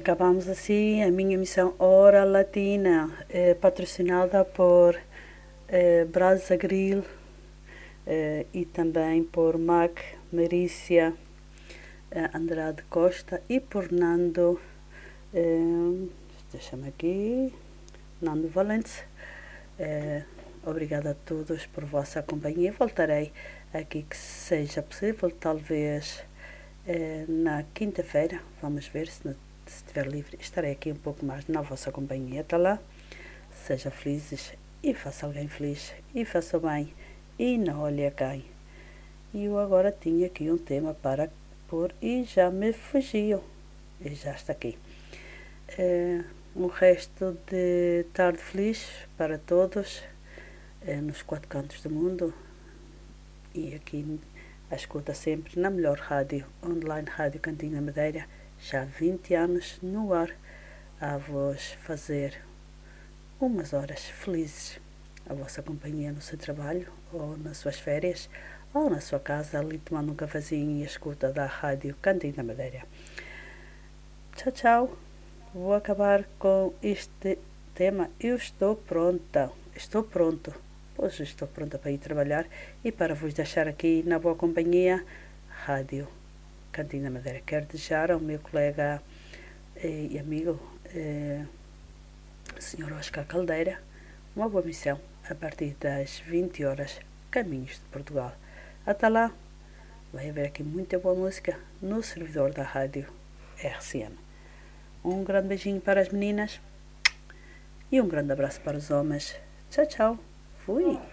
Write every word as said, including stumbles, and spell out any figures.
acabamos assim a minha missão Hora Latina, eh, patrocinada por eh, Brazagril eh, e também por Mac Marícia eh, Andrade Costa e por Nando, eh, deixa-me aqui, Nando Valentes. Eh, obrigada a todos por vossa companhia. Voltarei aqui que seja possível, talvez eh, na quinta-feira. Vamos ver se, se estiver livre. Estarei aqui um pouco mais na vossa companhia. Até lá, seja felizes e faça alguém feliz e faça bem e não olhe a quem. E eu agora tinha aqui um tema para pôr e já me fugiu. E já está aqui. Eh, um resto de tarde feliz para todos eh, nos quatro cantos do mundo e aqui a escuta sempre na melhor rádio online, Rádio Cantinho da Madeira, já há vinte anos no ar, a vos fazer umas horas felizes, a vossa companhia no seu trabalho ou nas suas férias ou na sua casa ali tomando um cafezinho e a escuta da Rádio Cantinho da Madeira. Tchau, tchau. Vou acabar com este tema. Eu estou pronta. Estou pronto. Pois estou pronta para ir trabalhar e para vos deixar aqui na boa companhia, Rádio Cantinho da Madeira. Quero desejar ao meu colega eh, e amigo, eh, senhor Oscar Caldeira, uma boa missão a partir das vinte horas, caminhos de Portugal. Até lá, vai haver aqui muita boa música no servidor da Rádio R C M. Um grande beijinho para as meninas e um grande abraço para os homens. Tchau, tchau. Fui.